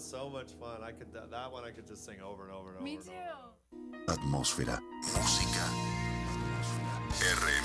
so much fun. That one I could just sing over and over and over. Me too. Atmósfera. Música. R.